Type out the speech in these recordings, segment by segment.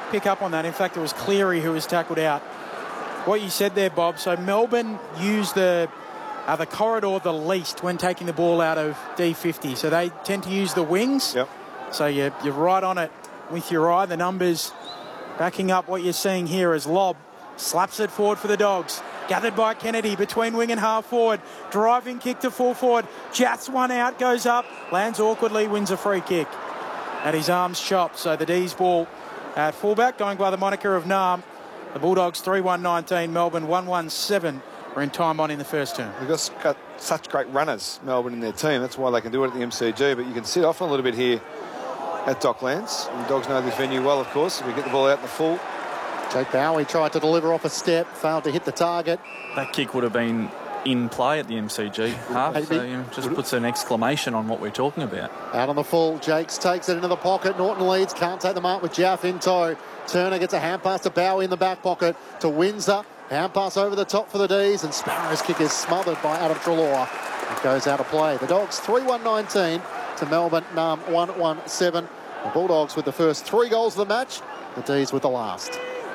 pick up on that. In fact, it was Cleary who was tackled out. What you said there, Bob, so Melbourne used the corridor the least when taking the ball out of D50. So they tend to use the wings. Yep. So you're right on it with your eye. The numbers backing up what you're seeing here as Lobb slaps it forward for the Dogs. Gathered by Kennedy between wing and half forward. Driving kick to full forward. Jats one out, goes up, lands awkwardly, wins a free kick. At his arms chopped. So the D's ball at fullback, going by the moniker of Nam. The Bulldogs 3-1-19, Melbourne 1-1-7. We're in time on in the first term. They've got such great runners, Melbourne, in their team. That's why they can do it at the MCG. But you can sit off a little bit here at Docklands. And the Dogs know this venue well, of course. If we get the ball out in the full. Jake Bowie tried to deliver off a step, failed to hit the target. That kick would have been in play at the MCG half, so just puts an exclamation on what we're talking about. Out on the full, Jakes takes it into the pocket. Norton leads, can't take the mark with Jaff in tow. Turner gets a hand pass to Bowie in the back pocket to Windsor. Hand pass over the top for the D's, and Sparrow's kick is smothered by Adam Treloar. It goes out of play. The Dogs 3-1-19 to Melbourne 1-1-7. The Bulldogs with the first 3 goals of the match. The D's with the last.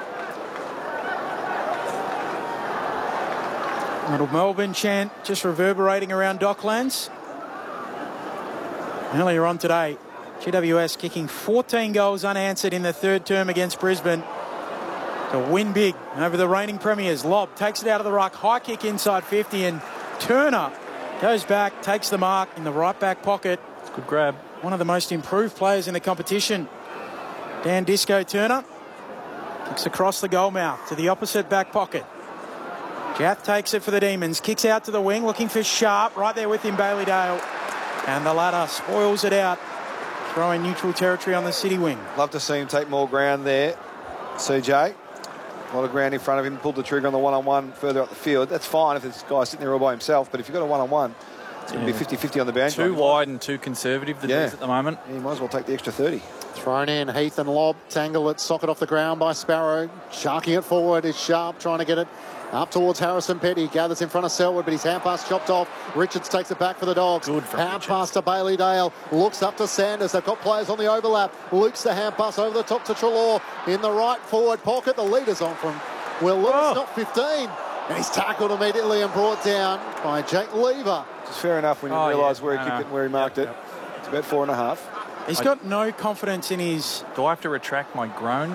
Little Melbourne chant just reverberating around Docklands. Earlier on today, GWS kicking 14 goals unanswered in the third term against Brisbane to win big over the reigning premiers. Lobb takes it out of the ruck, high kick inside 50, and Turner goes back, takes the mark in the right back pocket. It's a good grab. One of the most improved players in the competition. Dan Disco Turner kicks across the goal mouth to the opposite back pocket. Jath takes it for the Demons, kicks out to the wing, looking for Sharp, right there with him, Bailey Dale. And the ladder spoils it out, throwing neutral territory on the City wing. Love to see him take more ground there, CJ. A lot of ground in front of him, pulled the trigger on the one-on-one further up the field. That's fine if this guy's sitting there all by himself, but if you've got a one-on-one, it's going to be 50-50 on the boundary. Too wide and too conservative, the D's at the moment. Yeah, he might as well take the extra 30. Thrown in, Heath and Lobb, tangle it, socket off the ground by Sparrow. Sharking it forward is Sharp, trying to get it up towards Harrison Petty. Gathers in front of Selwood, but his hand pass chopped off. Richards takes it back for the Dogs. Good for hand pass to Bailey Dale. Looks up to Sanders. They've got players on the overlap. Lukes the hand pass over the top to Treloar in the right forward pocket. The leader's on from Will Lewis, not 15. And he's tackled immediately and brought down by Jake Lever. It's fair enough when you realise where he kicked it and where he marked it. It's about 4.5. He's got no confidence in his... Do I have to retract my groan?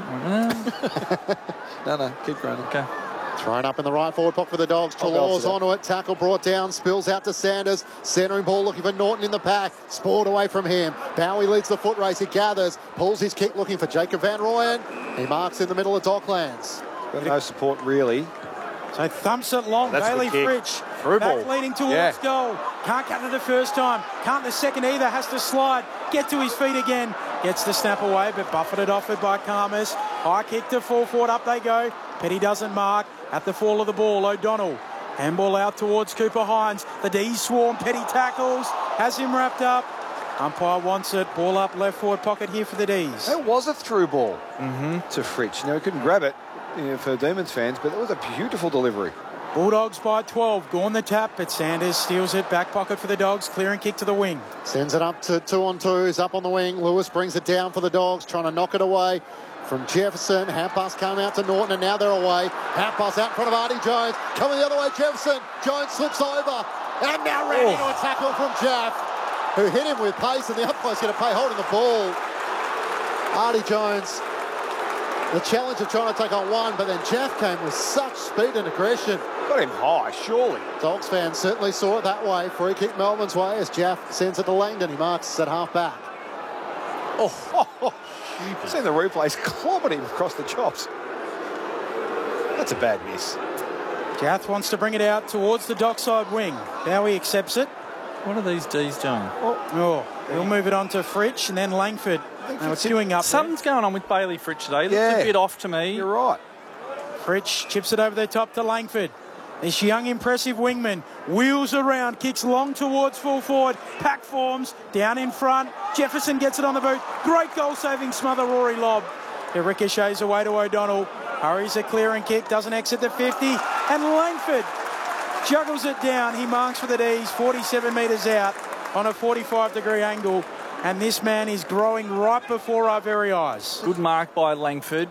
No, keep groaning. Okay. Thrown up in the right forward pocket for the Dogs. Treloar's onto it. Tackle brought down. Spills out to Sanders. Centering ball looking for Norton in the pack. Spoiled away from him. Bowie leads the foot race. He gathers. Pulls his kick looking for Jacob Van Rooyen. He marks in the middle of Docklands. Got no support really. So thumps it long. That's Bailey Fritsch back leading towards goal. Can't cut it the first time. Can't the second either. Has to slide. Get to his feet again. Gets the snap away, but buffeted off it by Karmas. High kick to full forward. Up they go. Petty doesn't mark. At the fall of the ball, O'Donnell. Handball out towards Cooper Hines. The D swarm. Petty tackles. Has him wrapped up. Umpire wants it. Ball up left forward pocket here for the D's. That was a through ball to Fritsch. He couldn't grab it for Demons fans, but it was a beautiful delivery. Bulldogs by 12. Gone the tap, but Sanders steals it. Back pocket for the Dogs. Clearing kick to the wing. Sends it up to 2-on-2s. Up on the wing. Lewis brings it down for the Dogs, trying to knock it away from Jefferson. Hand pass came out to Norton, and now they're away. Hand pass out in front of Artie Jones. Coming the other way, Jefferson. Jones slips over. And now ready to a tackle from Jaff, who hit him with pace, and the umpire's going to pay holding the ball. Artie Jones, the challenge of trying to take on one, but then Jaff came with such speed and aggression. Got him high, surely. Dogs fans certainly saw it that way. Free kick Melbourne's way as Jaff sends it to Langdon. He marks at half back. Seen the replays clobbered him across the chops. That's a bad miss. Jath wants to bring it out towards the Dockside wing. Bowie accepts it. What are these D's doing? He'll move it on to Fritsch and then Langford. Now it's doing up. Something's going on with Bailey Fritsch today. Looks a bit off to me. You're right. Fritsch chips it over the top to Langford. This young, impressive wingman wheels around, kicks long towards full forward. Pack forms, down in front. Jefferson gets it on the boot. Great goal-saving smother, Rory Lobb. It ricochets away to O'Donnell. Hurries a clearing kick, doesn't exit the 50. And Langford juggles it down. He marks for the D's, 47 metres out on a 45-degree angle. And this man is growing right before our very eyes. Good mark by Langford.